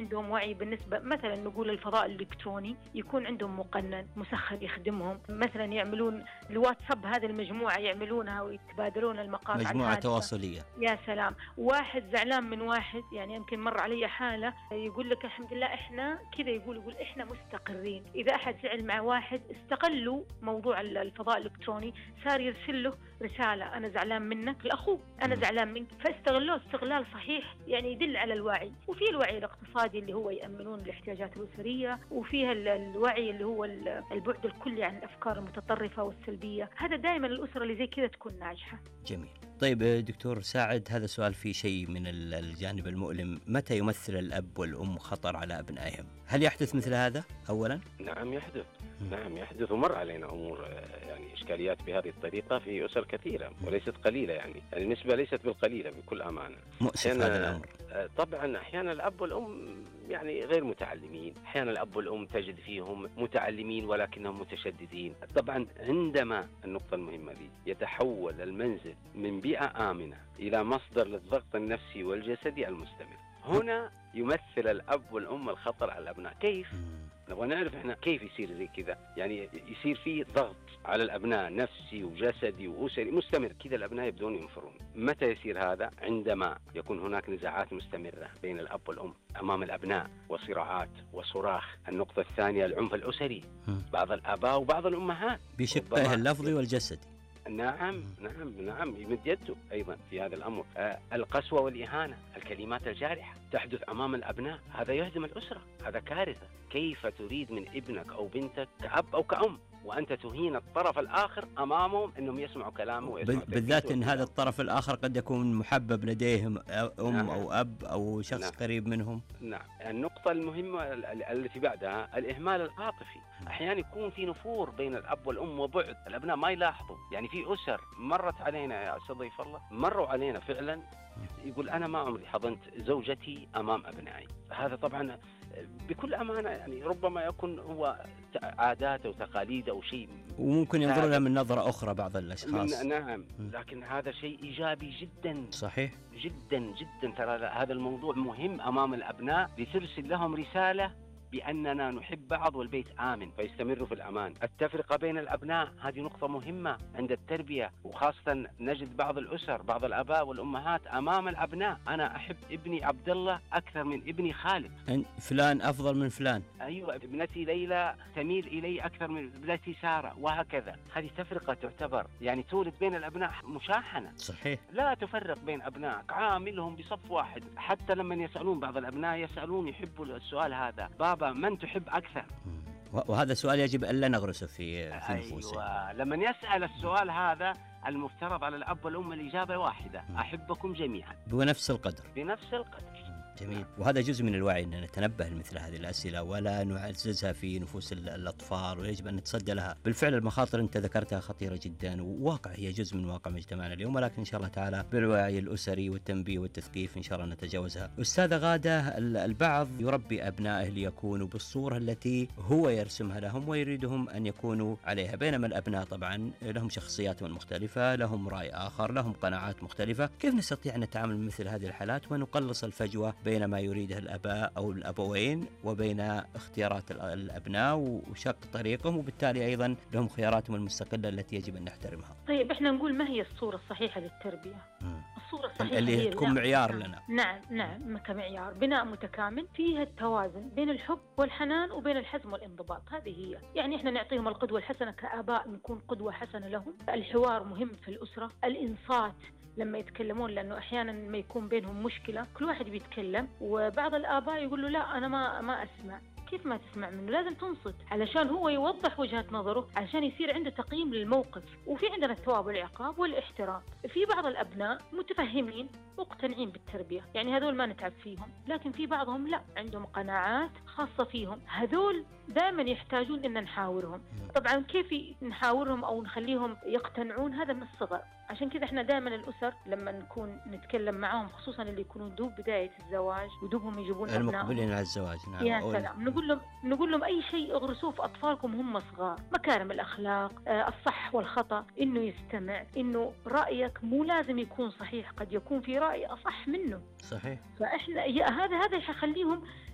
عندهم وعي بالنسبة مثلا نقول الفضاء الإلكتروني، يكون عندهم مقنن مسخر يخدمهم، مثلا يعملون الواتساب هذه المجموعة يعملونها ويتبادلون المقاطع مجموعة تواصلية. يا سلام، واحد زعلان من واحد، يعني يمكن مر علي حالة يقول لك الحمد لله إحنا كذا، يقول إحنا مستقرين. إذا أحد زعل مع واحد استقلوا موضوع الفضاء الإلكتروني، صار يرسل له رسالة أنا زعلان منك، الأخو أنا زعلان منك، فاستغلوه استغلال صحيح يعني يدل على الوعي. وفي الوعي الاقتصادي اللي هو يأمنون الاحتياجات الأسرية، وفيها الوعي اللي هو البعد الكلي عن الأفكار المتطرفة والسلبية. هذا دائما الأسرة اللي زي كذا تكون ناجحة. جميل. طيب دكتور ساعد، هذا سؤال فيه شيء من الجانب المؤلم. متى يمثل الأب والأم خطر على أبنائهم؟ هل يحدث مثل هذا أولا؟ نعم يحدث. نعم يحدث، ومر علينا أمور يعني إشكاليات بهذه الطريقة في أسر كثيرة وليست قليلة، يعني النسبة ليست بالقليلة بكل أمانة. مؤسف هذا الأمر. طبعا أحيانا الأب والأم يعني غير متعلمين، أحيانا الأب والأم تجد فيهم متعلمين ولكنهم متشددين. طبعا عندما النقطة المهمة دي يتحول المنزل من بيئة آمنة إلى مصدر للضغط النفسي والجسدي المستمر، هنا يمثل الأب والأم الخطر على الأبناء. كيف؟ نبغى نعرف احنا كيف يصير زي كذا، يعني يصير فيه ضغط على الأبناء نفسي وجسدي وأسري مستمر، كذا الأبناء يبدون ينفرون. متى يصير هذا؟ عندما يكون هناك نزاعات مستمرة بين الأب والأم أمام الأبناء، وصراعات وصراخ. النقطة الثانية العنف الأسري، بعض الآباء وبعض الأمهات بشقه اللفظي والجسدي. نعم يمد يده أيضا في هذا الأمر. القسوة والإهانة، الكلمات الجارحة تحدث أمام الأبناء، هذا يهدم الأسرة، هذا كارثة. كيف تريد من ابنك أو بنتك كأب أو كأم وأنت تهين الطرف الآخر أمامهم أنهم يسمعوا كلامه بالذات أن هذا الطرف الآخر قد يكون محبب لديهم أم أو أب أو شخص قريب منهم. نعم. النقطة المهمة التي بعدها الإهمال العاطفي. أحيانا يكون في نفور بين الأب والأم وبعد، الأبناء ما يلاحظوا. يعني في أسر مرت علينا يا أستاذ ضيف الله، مروا علينا فعلا، يقول أنا ما عمري حضنت زوجتي أمام أبنائي. هذا طبعا بكل أمانة يعني ربما يكون هو عادات أو تقاليد أو شيء، وممكن ينظر لها من نظرة أخرى بعض الأشخاص. نعم، لكن هذا شيء إيجابي جدا. صحيح. جدا جدا. ترى هذا الموضوع مهم أمام الأبناء، لترسل لهم رسالة بأننا نحب بعض والبيت آمن فيستمروا في الأمان. التفرقة بين الأبناء هذه نقطة مهمة عند التربية، وخاصة نجد بعض الأسر بعض الآباء والأمهات أمام الأبناء أنا أحب ابني عبد الله أكثر من ابني خالد، فلان أفضل من فلان، أيوة ابنتي ليلى تميل إلي أكثر من ابنتي سارة، وهكذا. هذه تفرقة تعتبر يعني تولد بين الأبناء مشاحنة. صحيح. لا تفرق بين أبنائك، عاملهم بصف واحد. حتى لما يسألون بعض الأبناء يسألون يحبوا السؤال هذا، بابا من تحب أكثر؟ وهذا سؤال يجب أن لا نغرسه في نفوسنا. أيوة. لما يسأل السؤال هذا المفترض على الأب والأم الإجابة واحدة، أحبكم جميعا بنفس القدر. بنفس القدر. جميل. وهذا جزء من الوعي أن نتنبه لمثل هذه الأسئلة ولا نعززها في نفوس الأطفال، ويجب أن نتصدى لها. بالفعل المخاطر أنت ذكرتها خطيرة جدا، وواقع هي جزء من واقع مجتمعنا اليوم، ولكن إن شاء الله تعالى بالوعي الأسري والتنبيه والتثقيف إن شاء الله نتجاوزها. أستاذة غادة، البعض يربي أبنائه ليكونوا بالصورة التي هو يرسمها لهم ويريدهم أن يكونوا عليها، بينما الأبناء طبعا لهم شخصيات مختلفة، لهم رأي آخر، لهم قناعات مختلفة. كيف نستطيع أن نتعامل مع مثل هذه الحالات ونقلص الفجوة بين ما يريده الآباء أو الأبوين وبين اختيارات الأبناء وشق طريقهم، وبالتالي أيضا لهم خياراتهم المستقلة التي يجب أن نحترمها؟ طيب إحنا نقول ما هي الصورة الصحيحة للتربية؟ الصورة الصحيحة اللي هي تكون معيار لنا. نعم كمعيار، بناء متكامل فيها التوازن بين الحب والحنان وبين الحزم والانضباط. هذه هي، يعني إحنا نعطيهم القدوة الحسنة كآباء، نكون قدوة حسنة لهم. الحوار مهم في الأسرة، الإنصات لما يتكلمون، لأنه أحيانا ما يكون بينهم مشكلة كل واحد بيتكلم وبعض الآباء يقول له لا أنا ما أسمع. كيف ما تسمع منه؟ لازم تنصت علشان هو يوضح وجهة نظره، علشان يصير عنده تقييم للموقف. وفي عندنا الثواب والعقاب والاحترام. في بعض الأبناء متفهمين مقتنعين بالتربية، يعني هذول ما نتعب فيهم، لكن في بعضهم لا، عندهم قناعات خاصة فيهم، هذول دائما يحتاجون إن نحاورهم. طبعا كيف نحاورهم أو نخليهم يقتنعون؟ هذا من الصغر. عشان كذا احنا دائما الأسر لما نكون نتكلم معهم، خصوصا اللي يكونون دوب بداية الزواج ودوبهم يجيبون أبنائهم المقبلين على الزواج، نعم، يا سلام، نقول لهم أي شيء اغرسوه في أطفالكم هم صغار، مكارم الأخلاق، الصح والخطأ، إنه يستمع، إنه رأيك مو لازم يكون صحيح، قد يكون في رأي أصح منه. صحيح. فإحنا هذا يخليهم